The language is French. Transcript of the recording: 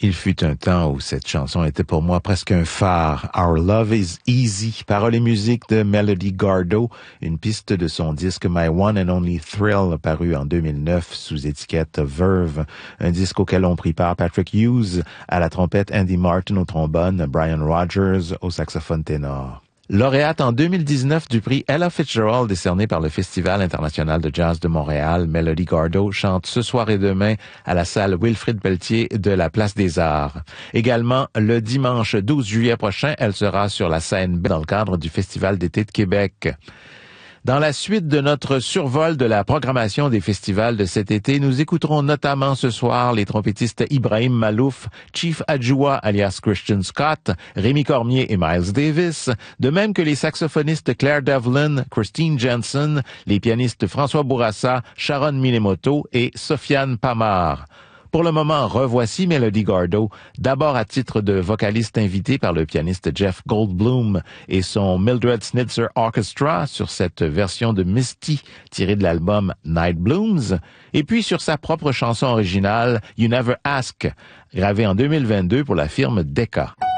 Il fut un temps où cette chanson était pour moi presque un phare. Our Love is Easy, paroles et musique de Melody Gardot, une piste de son disque My One and Only Thrill, paru en 2009 sous étiquette Verve, un disque auquel ont pris part Patrick Hughes à la trompette, Andy Martin au trombone, Brian Rogers au saxophone ténor. Lauréate en 2019 du prix Ella Fitzgerald décerné par le Festival international de jazz de Montréal, Melody Gardot chante ce soir et demain à la salle Wilfrid Pelletier de la Place des Arts. Également, le dimanche 12 juillet prochain, elle sera sur la scène dans le cadre du Festival d'été de Québec. Dans la suite de notre survol de la programmation des festivals de cet été, nous écouterons notamment ce soir les trompettistes Ibrahim Malouf, Chief Adjoua alias Christian Scott, Rémi Cormier et Miles Davis, de même que les saxophonistes Claire Devlin, Christine Jensen, les pianistes François Bourassa, Sharon Minemoto et Sofiane Pamar. Pour le moment, revoici Melody Gardot, d'abord à titre de vocaliste invité par le pianiste Jeff Goldblum et son Mildred Snitzer Orchestra sur cette version de Misty tirée de l'album Night Blooms, et puis sur sa propre chanson originale You Never Ask, gravée en 2022 pour la firme Decca.